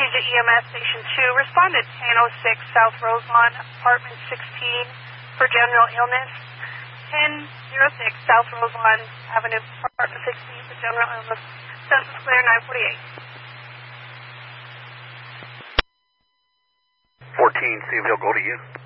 to EMS Station 2. Respond to 1006 South Rosemont, apartment 16 for general illness. 1006 South Rosemont Avenue, apartment 16 for general illness. Census clear 948. 14, see if he'll go to you.